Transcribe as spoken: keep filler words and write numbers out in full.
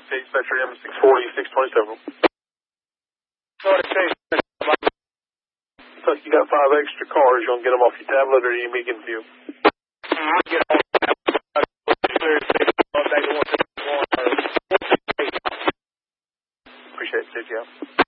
State Spectre M six forty, six twenty-seven. Sorry, Chase. So you got five extra cars. You want to get them off your tablet or you need me to view? I'll get on that. Appreciate it, Steve. Yeah.